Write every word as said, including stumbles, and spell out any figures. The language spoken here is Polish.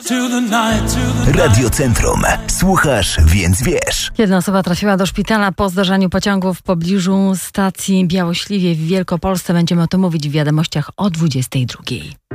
Radio Centrum. Słuchasz, więc wiesz. Jedna osoba trafiła do szpitala po zdarzeniu pociągu w pobliżu stacji Białośliwie w Wielkopolsce. Będziemy o tym mówić w wiadomościach o dwudziestej drugiej.